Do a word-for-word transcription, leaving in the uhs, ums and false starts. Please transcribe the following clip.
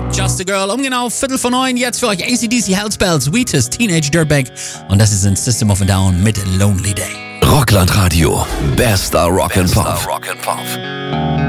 Just a Girl, um genau Viertel vor neun. Jetzt für euch A C D C, Hellspells, Wheatus, Teenage Dirtbag. Und das ist ein System of a Down mit Lonely Day. Rockland Radio. Bester Rock and Pop.